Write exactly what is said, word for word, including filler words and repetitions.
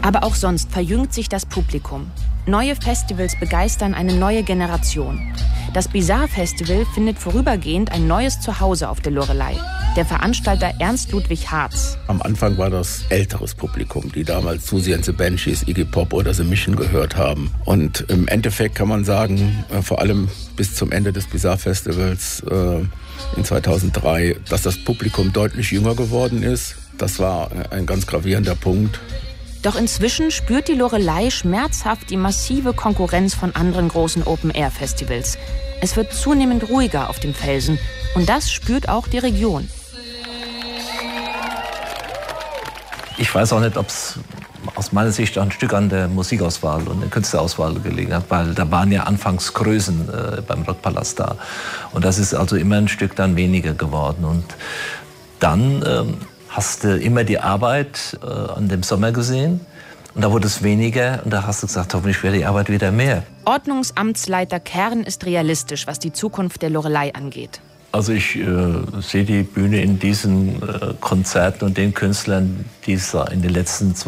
Aber auch sonst verjüngt sich das Publikum. Neue Festivals begeistern eine neue Generation. Das Bizarre Festival findet vorübergehend ein neues Zuhause auf der Loreley. Der Veranstalter Ernst Ludwig Harz. Am Anfang war das älteres Publikum, die damals Siouxsie and the Banshees, Iggy Pop oder The Mission gehört haben. Und im Endeffekt kann man sagen, vor allem bis zum Ende des Bizarre Festivals äh, in zweitausenddrei, dass das Publikum deutlich jünger geworden ist. Das war ein ganz gravierender Punkt. Doch inzwischen spürt die Loreley schmerzhaft die massive Konkurrenz von anderen großen Open-Air-Festivals. Es wird zunehmend ruhiger auf dem Felsen und das spürt auch die Region. Ich weiß auch nicht, ob es aus meiner Sicht auch ein Stück an der Musikauswahl und der Künstlerauswahl gelegen hat, weil da waren ja anfangs Größen äh, beim Rockpalast da. Und das ist also immer ein Stück dann weniger geworden. Und dann ähm, hast du immer die Arbeit äh, an dem Sommer gesehen. Und da wurde es weniger und da hast du gesagt, hoffentlich wird die Arbeit wieder mehr. Ordnungsamtsleiter Kern ist realistisch, was die Zukunft der Loreley angeht. Also ich äh, sehe die Bühne in diesen äh, Konzerten und den Künstlern, die es in den letzten